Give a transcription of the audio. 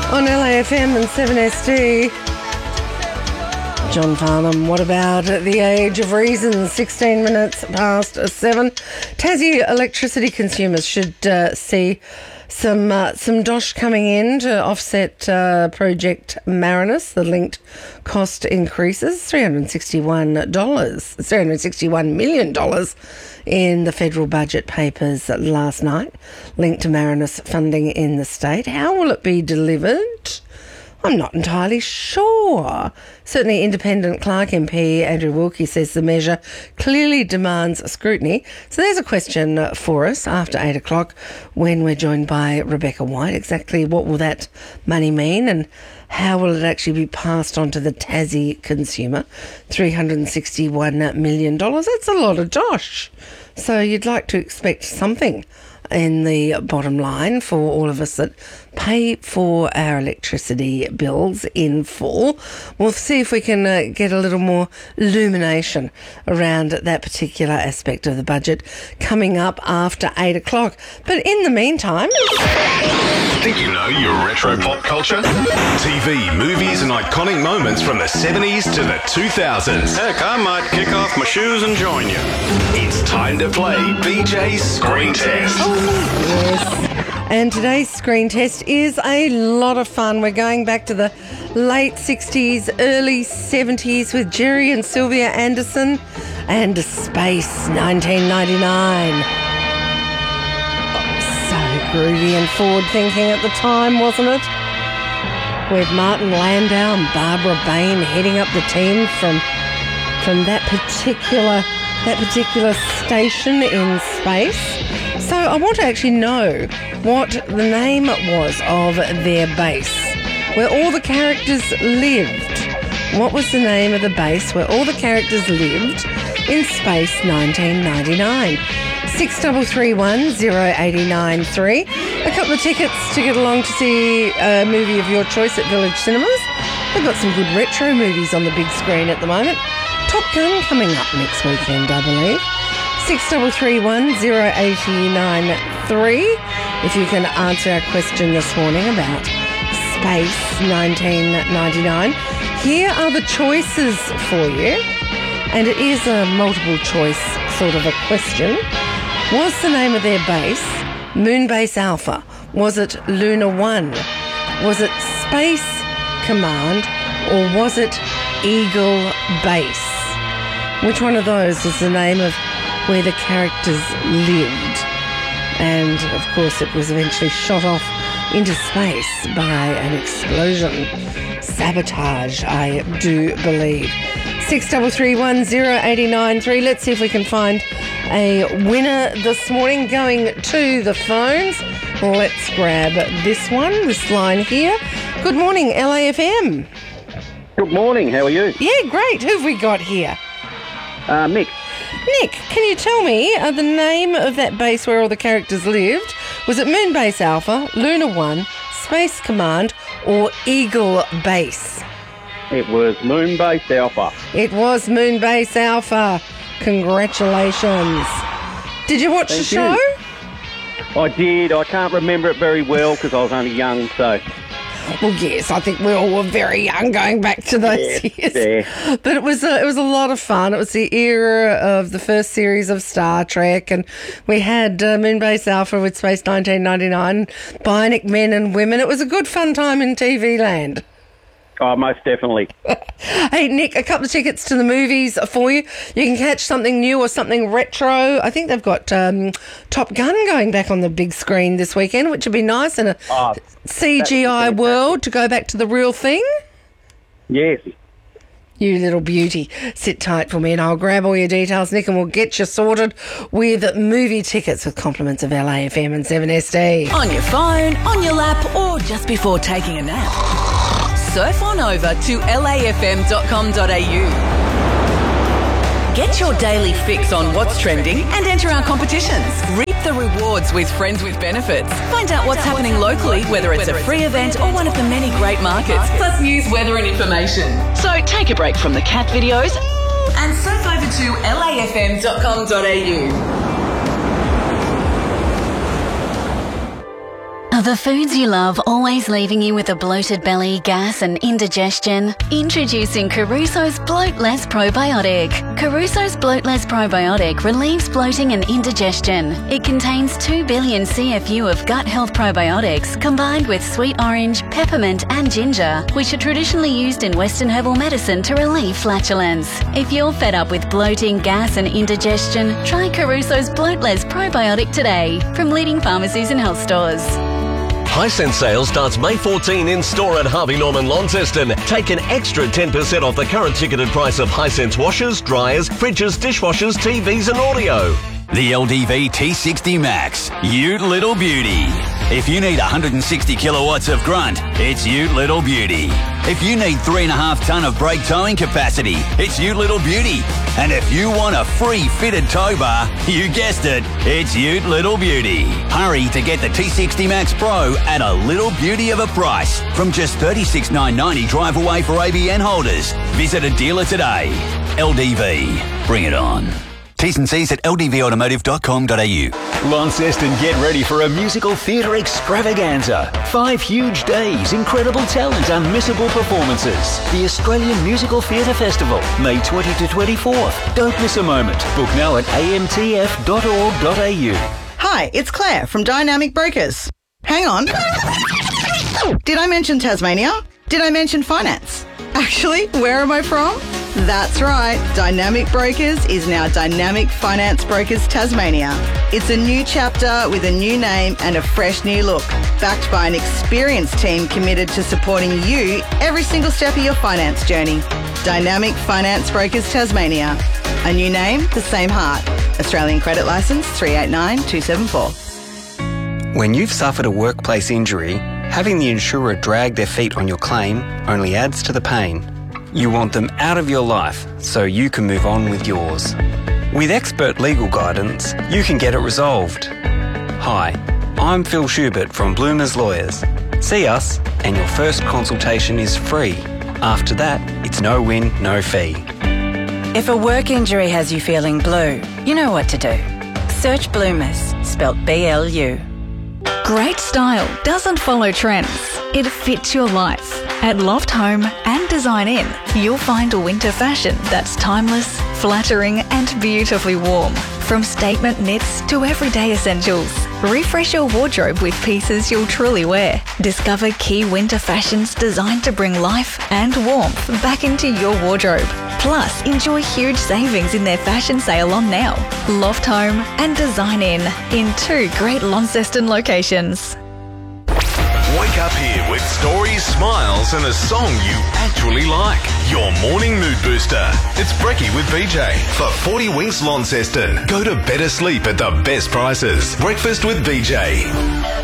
On LAFM and 7SD. John Farnham, what about the age of reason? 16 minutes past 7. Tassie electricity consumers should see some dosh coming in to offset Project Marinus, the linked cost increases. $361 million in the federal budget papers last night, linked to Marinus funding in the state. How will it be delivered? I'm not entirely sure. Certainly independent Clark MP Andrew Wilkie says the measure clearly demands scrutiny. So there's a question for us after 8 o'clock when we're joined by Rebecca White. Exactly what will that money mean and how will it actually be passed on to the Tassie consumer? $361 million. That's a lot of dosh. So you'd like to expect something in the bottom line for all of us that pay for our electricity bills in full. We'll see if we can get a little more illumination around that particular aspect of the budget coming up after 8 o'clock. But in the meantime... Think you know your retro pop culture? TV, movies and iconic moments from the 70s to the 2000s. Heck, I might kick off my shoes and join you. It's time to play BJ's Screen Test. Yes. And today's screen test is a lot of fun. We're going back to the late 60s, early 70s with Jerry and Sylvia Anderson and Space 1999. So groovy and forward-thinking at the time, wasn't it? With Martin Landau and Barbara Bain heading up the team from that particular station in space. So I want to actually know what the name was of their base, where all the characters lived. What was the name of the base where all the characters lived in Space 1999? 6331 0893. A couple of tickets to get along to see a movie of your choice at Village Cinemas. They've got some good retro movies on the big screen at the moment. Top Gun coming up next weekend, I believe. 6331 0893. If you can answer our question this morning about Space 1999. Here are the choices for you. And it is a multiple choice sort of a question. Was the name of their base Moonbase Alpha? Was it Luna 1? Was it Space Command? Or was it Eagle Base? Which one of those is the name of where the characters lived? And, of course, it was eventually shot off into space by an explosion. Sabotage, I do believe. 6331 0893. Let's see if we can find a winner this morning. Going to the phones. Let's grab this line here. Good morning, LAFM. Good morning, how are you? Yeah, great. Who have we got here? Mick. Nick, can you tell me the name of that base where all the characters lived? Was it Moonbase Alpha, Luna 1, Space Command, or Eagle Base? It was Moonbase Alpha. It was Moonbase Alpha. Congratulations. Did you watch the show? I did. I can't remember it very well because I was only young, so... Well, yes, I think we all were very young going back to those years. Yeah. But it was a lot of fun. It was the era of the first series of Star Trek, and we had Moonbase Alpha with Space 1999, Bionic Men and Women. It was a good fun time in TV land. Oh, most definitely. Hey, Nick, a couple of tickets to the movies for you. You can catch something new or something retro. I think they've got Top Gun going back on the big screen this weekend, which would be nice in a CGI world to go back to the real thing. Yes. You little beauty. Sit tight for me and I'll grab all your details, Nick, and we'll get you sorted with movie tickets with compliments of LAFM and 7SD. On your phone, on your lap, or just before taking a nap. Surf on over to lafm.com.au. Get your daily fix on what's trending and enter our competitions. Reap the rewards with Friends with Benefits. Find out what's happening locally, whether it's a free event or one of the many great markets, plus news, weather and information. So take a break from the cat videos and surf over to lafm.com.au. Are the foods you love always leaving you with a bloated belly, gas and indigestion? Introducing Caruso's Bloat Less Probiotic. Caruso's Bloat Less Probiotic relieves bloating and indigestion. It contains 2 billion CFU of gut health probiotics combined with sweet orange, peppermint and ginger, which are traditionally used in Western herbal medicine to relieve flatulence. If you're fed up with bloating, gas and indigestion, try Caruso's Bloat Less Probiotic today from leading pharmacies and health stores. Hisense sale starts May 14 in store at Harvey Norman Launceston. Take an extra 10% off the current ticketed price of Hisense washers, dryers, fridges, dishwashers, TVs and audio. The LDV T60 Max, Ute Little Beauty. If you need 160 kilowatts of grunt, it's Ute Little Beauty. If you need 3.5 tonne of brake towing capacity, it's Ute Little Beauty. And if you want a free fitted tow bar, you guessed it, it's Ute Little Beauty. Hurry to get the T60 Max Pro at a little beauty of a price from just $36,990 drive away for ABN holders. Visit a dealer today. LDV, bring it on. T's and C's at ldvautomotive.com.au. Launceston, get ready for a musical theatre extravaganza. 5 huge days, incredible talent, unmissable performances. The Australian Musical Theatre Festival, May 20 to 24th. Don't miss a moment. Book now at amtf.org.au. Hi, it's Claire from Dynamic Brokers. Hang on. Did I mention Tasmania? Did I mention finance? Actually, where am I from? That's right, Dynamic Brokers is now Dynamic Finance Brokers Tasmania. It's a new chapter with a new name and a fresh new look, backed by an experienced team committed to supporting you every single step of your finance journey. Dynamic Finance Brokers Tasmania. A new name, the same heart. Australian Credit Licence 389274. When you've suffered a workplace injury, having the insurer drag their feet on your claim only adds to the pain. You want them out of your life so you can move on with yours. With expert legal guidance, you can get it resolved. Hi, I'm Phil Schubert from Bloomers Lawyers. See us and your first consultation is free. After that, it's no win, no fee. If a work injury has you feeling blue, you know what to do. Search Bloomers, spelt B-L-U. Great style doesn't follow trends. It fits your life. At Loft Home and Design Inn, you'll find a winter fashion that's timeless, flattering and beautifully warm. From statement knits to everyday essentials. Refresh your wardrobe with pieces you'll truly wear. Discover key winter fashions designed to bring life and warmth back into your wardrobe. Plus, enjoy huge savings in their fashion sale on now. Loft Home and Design Inn in 2 great Launceston locations. Wake up here with stories, smiles, and a song you actually like. Your morning mood booster. It's Brekkie with BJ for 40 Winks Launceston. Go to better sleep at the best prices. Breakfast with BJ.